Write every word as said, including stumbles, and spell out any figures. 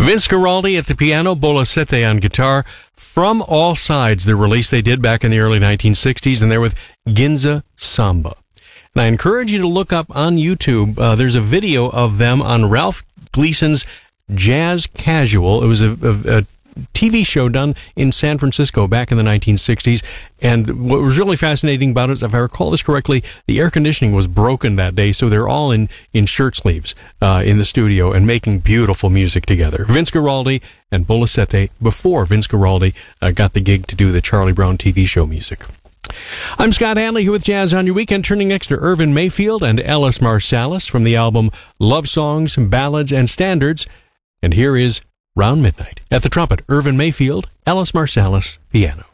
Vince Guaraldi at the piano, Bolasete on guitar. From All Sides, the release they did back in the early nineteen sixties, and they're with Ginza Samba. And I encourage you to look up on YouTube. Uh, there's a video of them on Ralph Gleason's Jazz Casual. It was a, a, a T V show done in San Francisco back in the nineteen sixties. And what was really fascinating about it is, if I recall this correctly, the air conditioning was broken that day, so they're all in, in shirt sleeves uh, in the studio and making beautiful music together. Vince Guaraldi and Bolasete, before Vince Guaraldi uh, got the gig to do the Charlie Brown T V show music. I'm Scott Hanley here with Jazz on Your Weekend, turning next to Irvin Mayfield and Ellis Marsalis from the album Love Songs, Ballads, and Standards. And here is Round Midnight. At the trumpet, Irvin Mayfield, Ellis Marsalis, piano.